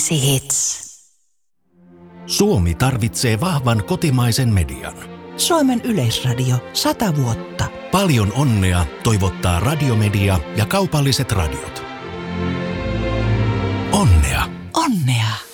Hits. Suomi tarvitsee vahvan kotimaisen median. Suomen Yleisradio 100 vuotta. Paljon onnea toivottaa Radiomedia ja kaupalliset radiot. Onnea! Onnea!